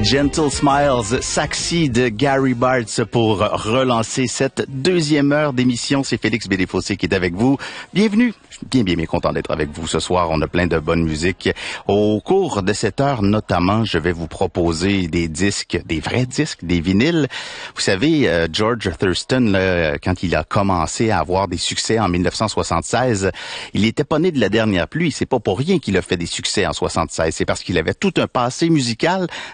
Gentle Smiles, Saxy de Gary Bartz pour relancer cette deuxième heure d'émission. C'est Félix Bédéfossé qui est avec vous. Bienvenue. Je suis bien content d'être avec vous ce soir. On a plein de bonne musique. Au cours de cette heure, notamment, je vais vous proposer des disques, des vrais disques, des vinyles. Vous savez, George Thurston, là, quand il a commencé à avoir des succès en 1976, il était pas né de la dernière pluie. C'est pas pour rien qu'il a fait des succès en 76. C'est parce qu'il avait tout un passé musical